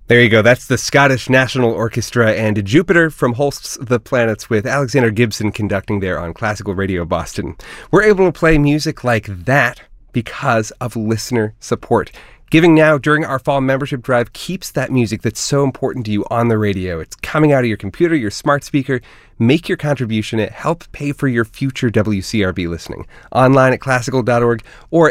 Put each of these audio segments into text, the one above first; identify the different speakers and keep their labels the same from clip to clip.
Speaker 1: There you go. That's the Scottish National Orchestra and Jupiter from Holst's The Planets with Alexander Gibson conducting there on Classical Radio Boston. We're able to play music like that because of listener support. Giving now during our fall membership drive keeps that music that's so important to you on the radio. It's coming out of your computer, your smart speaker. Make your contribution. It help pay for your future WCRB listening. Online at classical.org or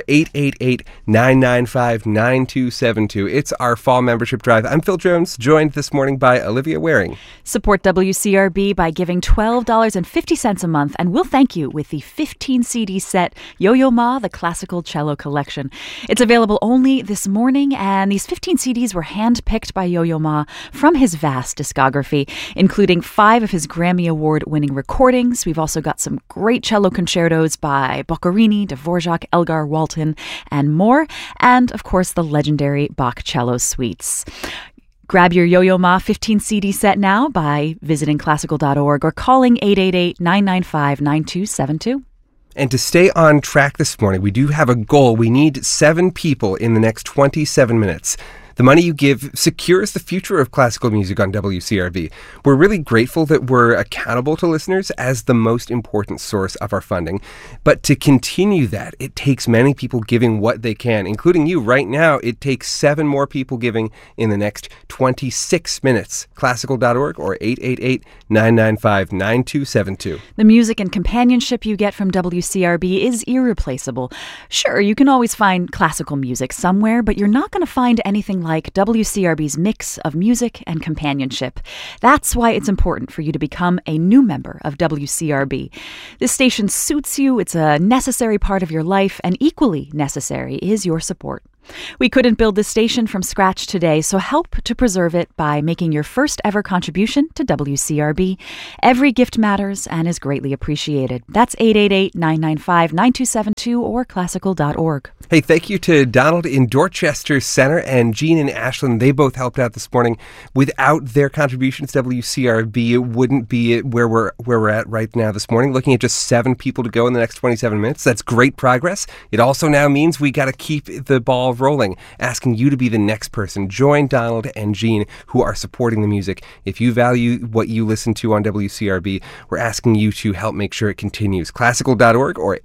Speaker 1: 888-995-9272. It's our fall membership drive. I'm Phil Jones, joined this morning by Olivia Waring.
Speaker 2: Support WCRB by giving $12.50 a month, and we'll thank you with the 15 CD set Yo-Yo Ma, the Classical Cello Collection. It's available only this morning, and these 15 CDs were handpicked by Yo-Yo Ma from his vast discography, including 5 of his Grammy Award-winning recordings. We've also got some great cello concertos by Boccherini, Dvorak, Elgar Walton, and more. And, of course, the legendary Bach cello suites. Grab your Yo-Yo Ma 15 CD set now by visiting classical.org or calling 888-995-9272.
Speaker 1: And to stay on track this morning, we do have a goal. We need 7 people in the next 27 minutes. The money you give secures the future of classical music on WCRB. We're really grateful that we're accountable to listeners as the most important source of our funding. But to continue that, it takes many people giving what they can, including you right now. It takes 7 more people giving in the next 26 minutes. Classical.org or 888-995-9272.
Speaker 2: The music and companionship you get from WCRB is irreplaceable. Sure, you can always find classical music somewhere, but you're not going to find anything like WCRB's mix of music and companionship. That's why it's important for you to become a new member of WCRB. This station suits you, it's a necessary part of your life, and equally necessary is your support. We couldn't build this station from scratch today, so help to preserve it by making your first ever contribution to WCRB. Every gift matters and is greatly appreciated. That's 888-995-9272 or classical.org.
Speaker 1: Hey, thank you to Donald in Dorchester Center and Jean in Ashland. They both helped out this morning. Without their contributions to WCRB, it wouldn't be where we're at right now this morning. Looking at just 7 people to go in the next 27 minutes. That's great progress. It also now means we got to keep the ball rolling, asking you to be the next person. Join Donald and Jean, who are supporting the music. If you value what you listen to on WCRB, we're asking you to help make sure it continues. Classical.org or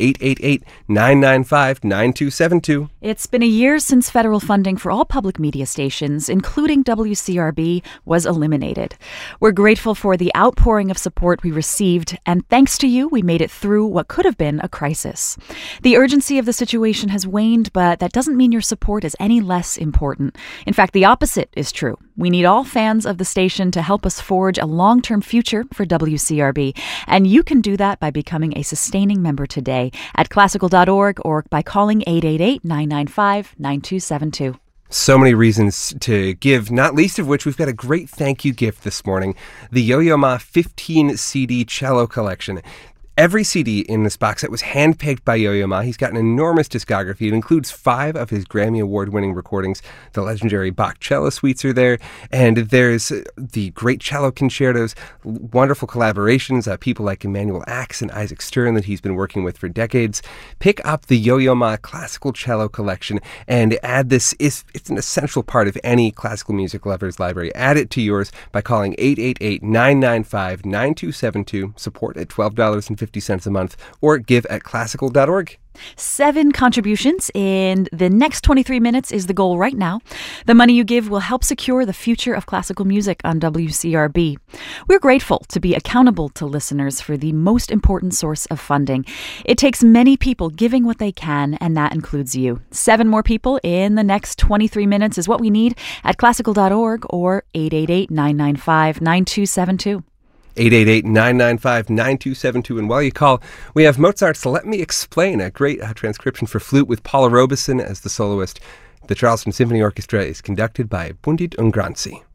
Speaker 1: 888-995-9272.
Speaker 2: It's been a year since federal funding for all public media stations, including WCRB, was eliminated. We're grateful for the outpouring of support we received, and thanks to you, we made it through what could have been a crisis. The urgency of the situation has waned, but that doesn't mean your support is any less important. In fact, the opposite is true. We need all fans of the station to help us forge a long-term future for WCRB, and you can do that by becoming a sustaining member today at classical.org or by calling 888-995-9272.
Speaker 1: So many reasons to give, not least of which we've got a great thank you gift this morning, the Yo-Yo Ma 15 CD cello collection. Every CD in this box set was handpicked by Yo-Yo Ma. He's got an enormous discography. It includes 5 of his Grammy Award-winning recordings. The legendary Bach cello suites are there, and there's the great cello concertos, wonderful collaborations, people like Emanuel Ax and Isaac Stern that he's been working with for decades. Pick up the Yo-Yo Ma Classical Cello Collection and add this. It's an essential part of any classical music lover's library. Add it to yours by calling 888-995-9272. Support at $12.50 a month, or give at classical.org.
Speaker 2: 7 contributions in the next 23 minutes is the goal right now. The money you give will help secure the future of classical music on WCRB. We're grateful to be accountable to listeners for the most important source of funding. It takes many people giving what they can, and that includes you. 7 more people in the next 23 minutes is what we need at classical.org or 888-995-9272.
Speaker 1: 888-995-9272. And while you call, we have Mozart's Let Me Explain, a great transcription for flute with Paula Robeson as the soloist. The Charleston Symphony Orchestra is conducted by Pundit Ungranzi.